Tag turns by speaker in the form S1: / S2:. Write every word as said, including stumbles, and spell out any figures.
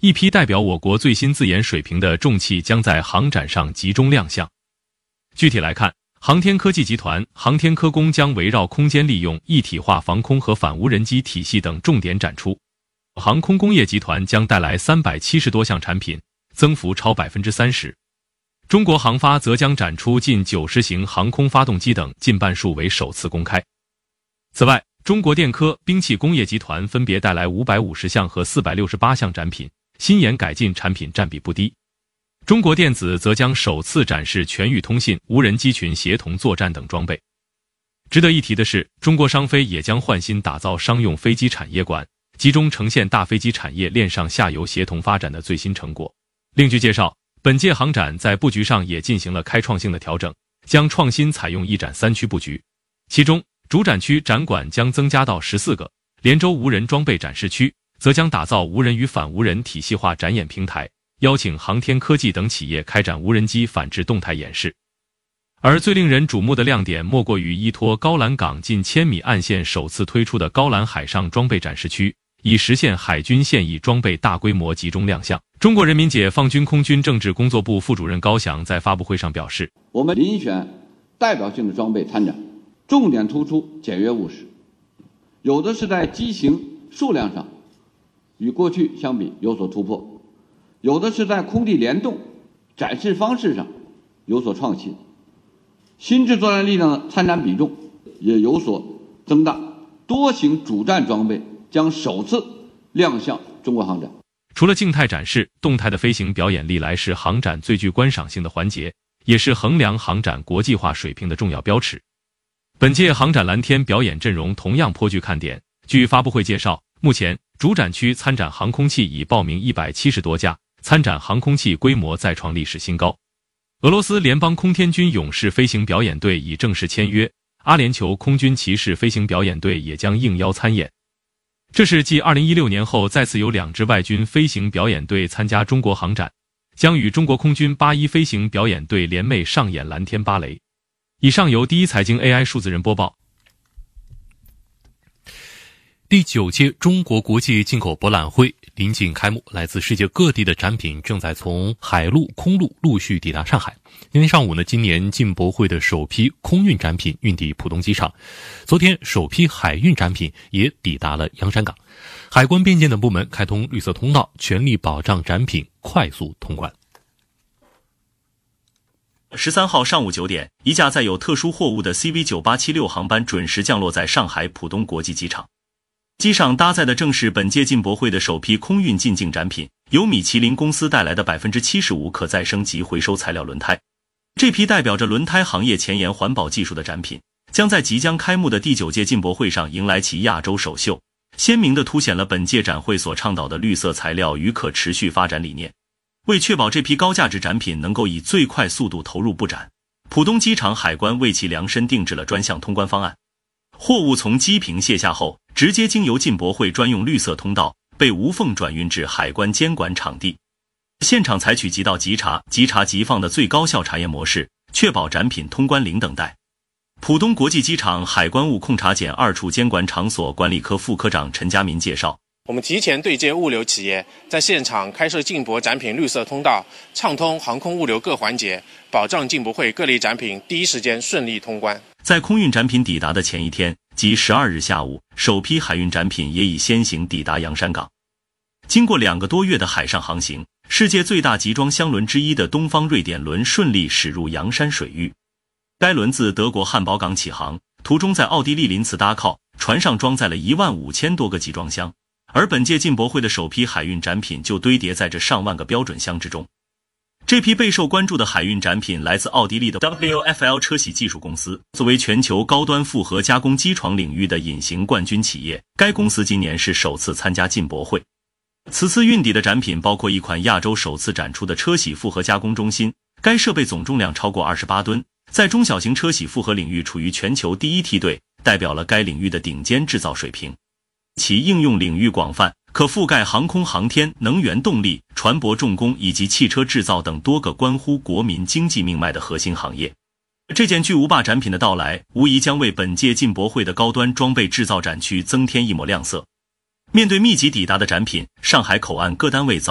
S1: 一批代表我国最新自研水平的重器将在航展上集中亮相。具体来看，航天科技集团、航天科工将围绕空间利用、一体化防空和反无人机体系等重点展出。航空工业集团将带来三百七十多项产品，增幅超 百分之三十。中国航发则将展出近九十型航空发动机等，近半数为首次公开。此外，中国电科、兵器工业集团分别带来五百五十项和四百六十八项展品，新研改进产品占比不低。中国电子则将首次展示全域通信、无人机群协同作战等装备。值得一提的是，中国商飞也将换新打造商用飞机产业馆，集中呈现大飞机产业链上下游协同发展的最新成果。另据介绍，本届航展在布局上也进行了开创性的调整，将创新采用一展三区布局，其中主展区展馆将增加到十四个，连州无人装备展示区则将打造无人与反无人体系化展演平台，邀请航天科技等企业开展无人机反制动态演示。而最令人瞩目的亮点莫过于依托高兰港近千米岸线首次推出的高兰海上装备展示区，以实现海军现役装备大规模集中亮相。中国人民解放军空军政治工作部副主任高翔在发布会上表示，
S2: 我们遴选代表性的装备参展，重点突出简约务实，有的是在机型数量上与过去相比有所突破，有的是在空地联动展示方式上有所创新，新制作战力量的参展比重也有所增大，多型主战装备将首次亮相中国航展。
S1: 除了静态展示，动态的飞行表演历来是航展最具观赏性的环节，也是衡量航展国际化水平的重要标尺。本届航展蓝天表演阵容同样颇具看点。据发布会介绍，目前主展区参展航空器已报名一百七十多架，参展航空器规模再创历史新高。俄罗斯联邦空天军勇士飞行表演队已正式签约，阿联酋空军骑士飞行表演队也将应邀参演。这是继二零一六年后再次有两支外军飞行表演队参加中国航展，将与中国空军八一飞行表演队联袂上演蓝天芭蕾。以上由第一财经 A I 数字人播报。
S3: 第九届中国国际进口博览会临近开幕，来自世界各地的展品正在从海陆空路陆续抵达上海。今天上午呢，今年进博会的首批空运展品运抵浦东机场，昨天首批海运展品也抵达了洋山港。海关边检等部门开通绿色通道，全力保障展品快速通关。
S4: 十三号上午九点，一架载有特殊货物的 C V 九八七六 航班准时降落在上海浦东国际机场。机上搭载的正是本届进博会的首批空运进境展品，由米其林公司带来的 百分之七十五 可再生及回收材料轮胎。这批代表着轮胎行业前沿环保技术的展品，将在即将开幕的第九届进博会上迎来其亚洲首秀，鲜明地凸显了本届展会所倡导的绿色材料与可持续发展理念。为确保这批高价值展品能够以最快速度投入布展，浦东机场海关为其量身定制了专项通关方案。货物从机坪卸下后，直接经由进博会专用绿色通道被无缝转运至海关监管场地，现场采取即到即查、即查即放的最高效查验模式，确保展品通关零等待。浦东国际机场海关物控查检二处监管场所管理科副科长陈家民介绍，
S5: 我们提前对接物流企业，在现场开设进博展品绿色通道，畅通航空物流各环节，保障进博会各类展品第一时间顺利通关。
S4: 在空运展品抵达的前一天，即十二日下午，首批海运展品也已先行抵达洋山港。经过两个多月的海上航行，世界最大集装箱轮之一的东方瑞典轮顺利驶入洋山水域。该轮自德国汉堡港起航，途中在奥地利林茨搭靠，船上装载了一万五千多个集装箱。而本届进博会的首批海运展品就堆叠在这上万个标准箱之中。这批备受关注的海运展品来自奥地利的 W F L 车铣技术公司，作为全球高端复合加工机床领域的隐形冠军企业，该公司今年是首次参加进博会。此次运抵的展品包括一款亚洲首次展出的车铣复合加工中心，该设备总重量超过二十八吨，在中小型车铣复合领域处于全球第一梯队，代表了该领域的顶尖制造水平。其应用领域广泛，可覆盖航空航天、能源动力、船舶重工以及汽车制造等多个关乎国民经济命脉的核心行业。这件巨无霸展品的到来，无疑将为本届进博会的高端装备制造展区增添一抹亮色。面对密集抵达的展品，上海口岸各单位早